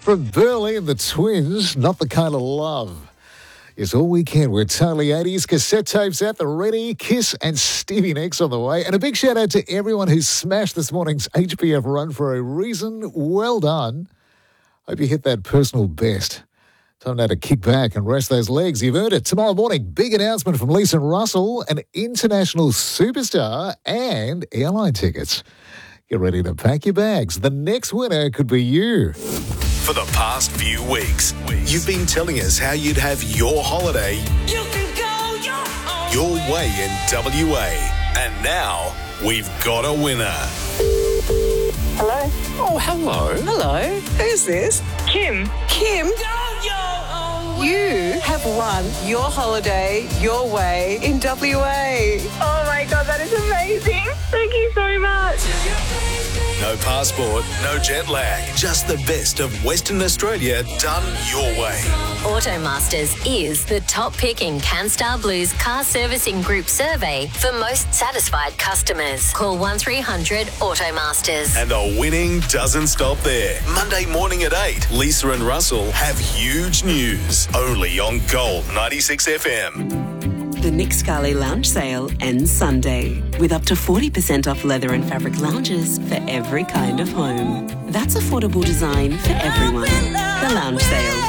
From Burley and the Twins, Not the Kind of Love. Yes, all weekend we're totally 80s. Cassette tapes out the ready. Kiss and Stevie Nicks on the way. And a big shout out to everyone who smashed this morning's HBF run for a reason. Well done. Hope you hit that personal best. Time now to kick back and rest those legs. You've earned it. Tomorrow morning, big announcement from Lisa Russell, an international superstar, and airline tickets. Get ready to pack your bags. The next winner could be you. For the past few weeks, you've been telling us how you'd have your holiday your way in WA. And now, we've got a winner. Hello? Oh, hello. Hello? Who's this? Kim. Kim? You have won your holiday your way in WA. Oh, my God, that is amazing. Thank you so much. No passport, no jet lag. Just the best of Western Australia done your way. Automasters is the top pick in CanStar Blue's car servicing group survey for most satisfied customers. Call 1300 Automasters. And the winning doesn't stop there. Monday morning at 8, Lisa and Russell have huge news. Only on Gold 96 FM. The Nick Scali Lounge Sale ends Sunday with up to 40% off leather and fabric lounges for every kind of home. That's affordable design for everyone. The Lounge Sale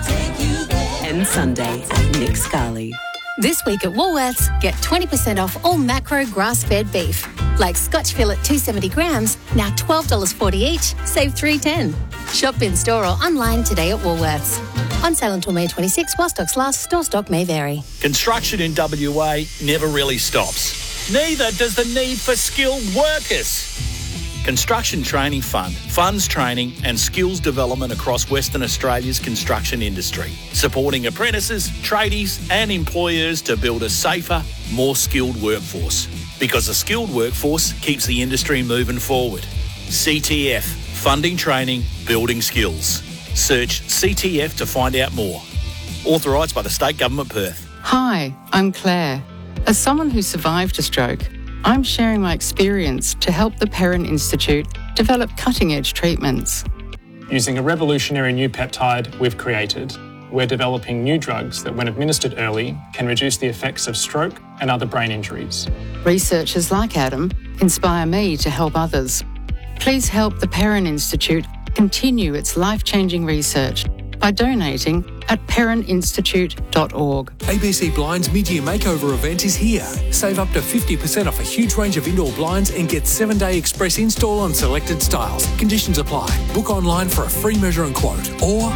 ends Sunday at Nick Scali. This week at Woolworths, get 20% off all macro grass-fed beef. Like Scotch fillet 270 grams, now $12.40 each, save $3.10. Shop in store or online today at Woolworths. On sale until May 26, while stocks last, store stock may vary. Construction in WA never really stops. Neither does the need for skilled workers. Construction Training Fund funds training and skills development across Western Australia's construction industry, supporting apprentices, tradies and employers to build a safer, more skilled workforce. Because a skilled workforce keeps the industry moving forward. CTF, funding training, building skills. Search CTF to find out more. Authorised by the State Government Perth. Hi, I'm Claire. As someone who survived a stroke, I'm sharing my experience to help the Perrin Institute develop cutting-edge treatments. Using a revolutionary new peptide we've created, we're developing new drugs that, when administered early, can reduce the effects of stroke and other brain injuries. Researchers like Adam inspire me to help others. Please help the Perrin Institute continue its life-changing research by donating at perrininstitute.org. ABC Blinds mid-year makeover event is here. Save up to 50% off a huge range of indoor blinds and get 7-day express install on selected styles. Conditions apply. Book online for a free measure and quote or...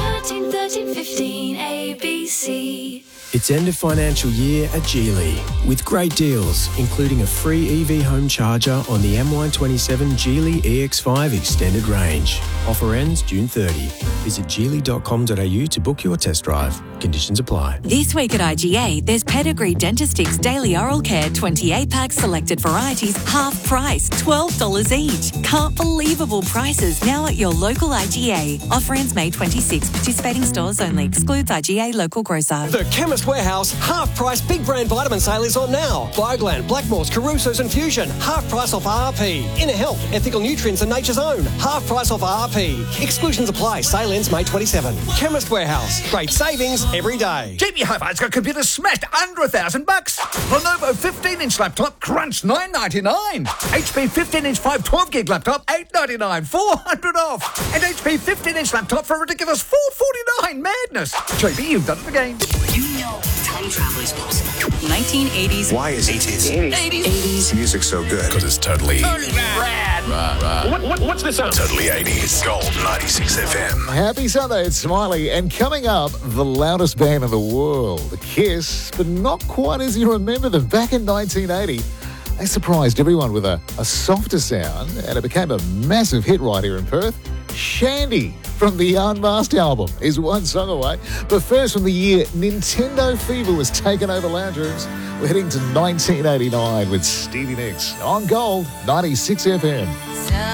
13 15 ABC. It's end of financial year at Geely with great deals, including a free EV home charger on the MY27 Geely EX5 extended range. Offer ends June 30. Visit geely.com.au to book your test drive. Conditions apply. This week at IGA, there's Pedigree Dentistics Daily Oral Care 28-pack selected varieties, half price, $12 each. Can't believable prices now at your local IGA. Offer ends May 26. Participating stores only. Excludes IGA local grocer. The Chemist Warehouse half-price big brand vitamin sale is on now. Biogland, Blackmore's, Caruso's and Fusion, half price off RP. Inner Health, Ethical Nutrients and Nature's Own, half price off RP. Exclusions apply. Sale ends May 27. Chemist Warehouse. Great savings every day. JB Hi-Fi's got computers smashed under $1,000. Lenovo 15-inch laptop, crunch $999. HP 15-inch 512 gig laptop, $899, $400 off. And HP 15-inch laptop for a ridiculous $449. Madness. JB, you've done it again. You know time travel is possible. 1980s. Why is 80s? 80s. Music so good? Because it's totally rad. What's this up? Totally 80s. Gold 96 FM. Happy Sunday, it's Smiley. And coming up, the loudest band in the world, Kiss, but not quite as you remember them. Back in 1980, they surprised everyone with a softer sound, and it became a massive hit right here in Perth. Shandy from the Unmasked album is one song away. But first, from the year Nintendo Fever was taken over lounge rooms, we're heading to 1989 with Stevie Nicks on Gold 96 FM.